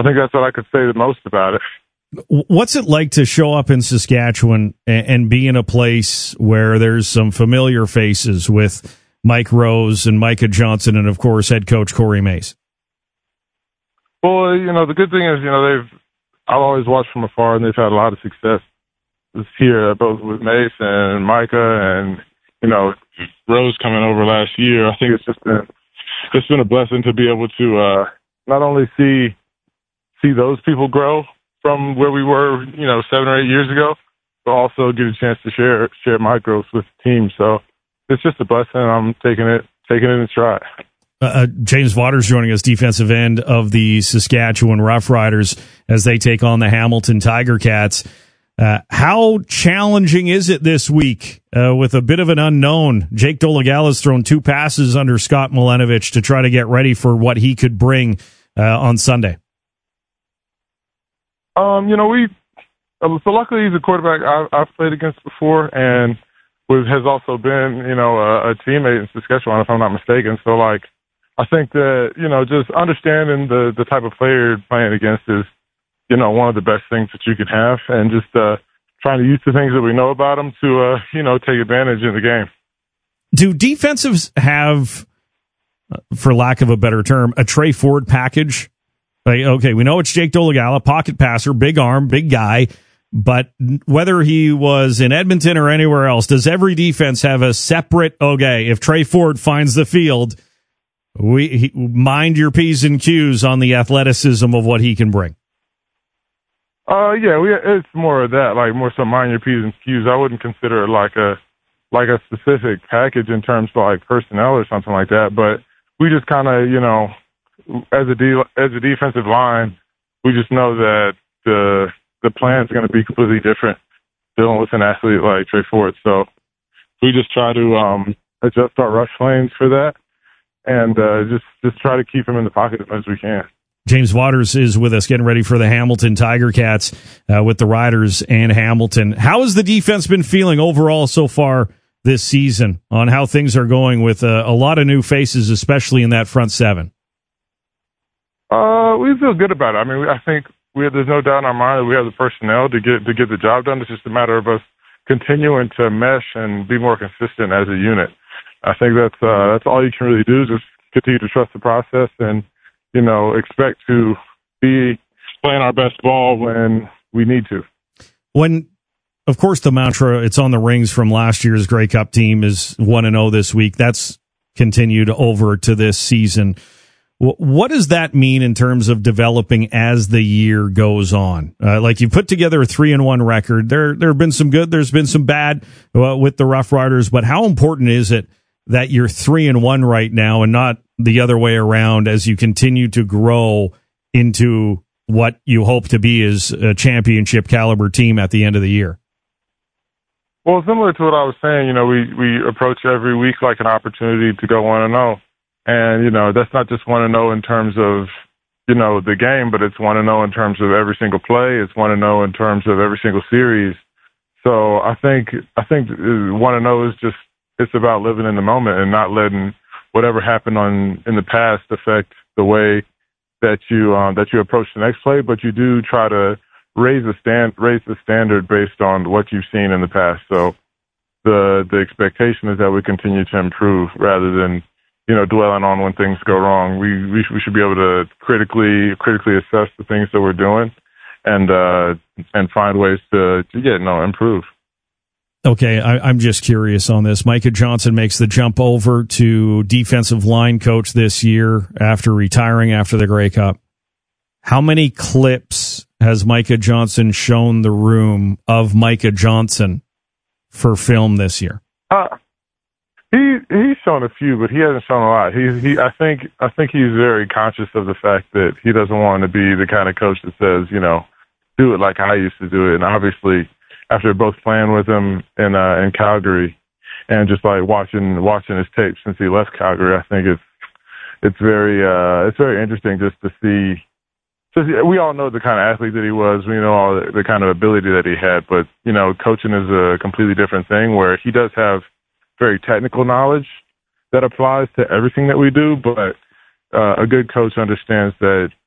I think that's what I could say the most about it. What's it like to show up in Saskatchewan and be in a place where there's some familiar faces with Mike Rose and Micah Johnson and, of course, head coach Corey Mace? Well, the good thing is, I've always watched from afar, and they've had a lot of success this year, both with Mace and Micah and, Rose coming over last year. I think it's been a blessing to be able to not only see those people grow from where we were, 7 or 8 years ago, but also get a chance to share my growth with the team. So it's just a blessing. I'm taking it in stride. James Waters joining us, defensive end of the Saskatchewan Roughriders, as they take on the Hamilton Tiger Cats. How challenging is it this week with a bit of an unknown? Jake Dolegala's thrown 2 passes under Scott Milenovich to try to get ready for what he could bring on Sunday. So luckily he's a quarterback I've played against before, and has also been, a teammate in Saskatchewan, if I'm not mistaken. So, I think that, just understanding the type of player you're playing against is, one of the best things that you can have, and just trying to use the things that we know about him to, take advantage in the game. Do defensives have, for lack of a better term, a Trey Ford package? Okay, we know it's Jake Dolegala, pocket passer, big arm, big guy, but whether he was in Edmonton or anywhere else, does every defense have a separate, if Trey Ford finds the field, mind your P's and Q's on the athleticism of what he can bring? It's more of that, more so mind your P's and Q's. I wouldn't consider it like a specific package in terms of personnel or something like that, but we just kind of, as a defensive line, we just know that the plan is going to be completely different dealing with an athlete like Trey Ford. So we just try to adjust our rush lanes for that, and just try to keep him in the pocket as much as we can. James Waters is with us, getting ready for the Hamilton Tiger Cats with the Riders and Hamilton. How has the defense been feeling overall so far this season on how things are going with a lot of new faces, especially in that front seven? We feel good about it. I mean, I think there's no doubt in our mind that we have the personnel to get the job done. It's just a matter of us continuing to mesh and be more consistent as a unit. I think that's all you can really do, is just continue to trust the process and, expect to be playing our best ball when we need to. When, of course, the mantra, it's on the rings from last year's Grey Cup team, is 1-0 this week. That's continued over to this season. What does that mean in terms of developing as the year goes on? You put together a 3-1 record. There have been some good, there's been some bad with the Rough Riders, but how important is it that you're 3-1 right now and not the other way around as you continue to grow into what you hope to be as a championship caliber team at the end of the year? Well, similar to what I was saying, we approach every week like an opportunity to go 1-0. And, that's not just 1-0 in terms of, the game, but it's 1-0 in terms of every single play. It's 1-0 in terms of every single series. So I think 1-0 is just, it's about living in the moment and not letting whatever happened in the past affect the way that you approach the next play. But you do try to raise the standard based on what you've seen in the past. So the expectation is that we continue to improve rather than, dwelling on when things go wrong. We should be able to critically assess the things that we're doing and find ways to improve. Okay, I'm just curious on this. Micah Johnson makes the jump over to defensive line coach this year after retiring after the Grey Cup. How many clips has Micah Johnson shown the room of Micah Johnson for film this year? He's shown a few, but he hasn't shown a lot. I think he's very conscious of the fact that he doesn't want to be the kind of coach that says, do it like I used to do it. And obviously, after both playing with him in Calgary and just watching his tape since he left Calgary, I think it's very interesting just to see. So we all know the kind of athlete that he was. We know all the kind of ability that he had, but coaching is a completely different thing where he does have very technical knowledge that applies to everything that we do, but a good coach understands that